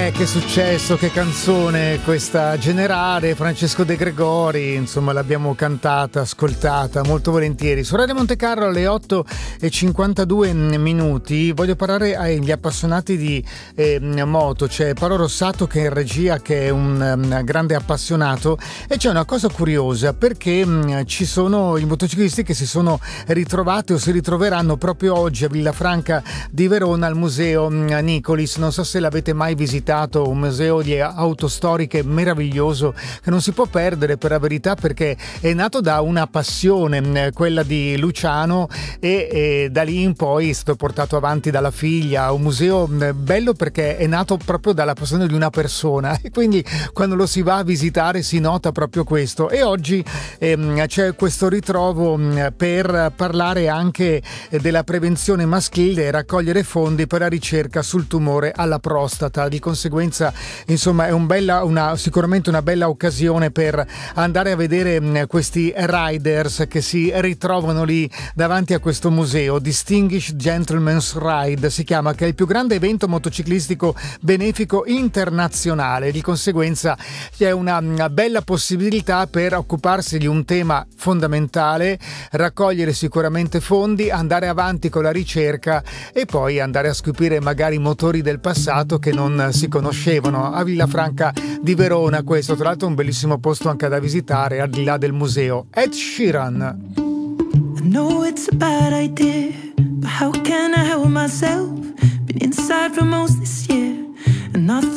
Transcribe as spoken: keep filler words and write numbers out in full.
Eh, che successo, che canzone questa Generale, Francesco De Gregori, insomma l'abbiamo cantata, ascoltata molto volentieri. Su Radio Monte Carlo alle otto e cinquantadue minuti voglio parlare agli appassionati di eh, moto. C'è Paolo Rossato che è in regia, che è un um, grande appassionato, e c'è una cosa curiosa perché um, ci sono i motociclisti che si sono ritrovati o si ritroveranno proprio oggi a Villafranca di Verona al museo um, Nicolis. Non so se l'avete mai visitato, un museo di auto storiche meraviglioso che non si può perdere, per la verità, perché è nato da una passione, quella di Luciano, e, e da lì in poi è stato portato avanti dalla figlia. Un museo bello perché è nato proprio dalla passione di una persona, e quindi quando lo si va a visitare si nota proprio questo. E oggi ehm, c'è questo ritrovo per parlare anche della prevenzione maschile e raccogliere fondi per la ricerca sul tumore alla prostata. Di conseguenza, insomma, è un bella, una, sicuramente una bella occasione per andare a vedere mh, questi riders che si ritrovano lì davanti a questo museo. Distinguished Gentleman's Ride si chiama, che è il più grande evento motociclistico benefico internazionale. Di conseguenza c'è una, una bella possibilità per occuparsi di un tema fondamentale, raccogliere sicuramente fondi, andare avanti con la ricerca e poi andare a scoprire magari motori del passato che non si conoscevano. A Villafranca di Verona, questo tra l'altro è un bellissimo posto anche da visitare al di là del museo. Ed Sheeran. I know it's a bad idea, but how can I help myself? Been inside for most this year, and I thought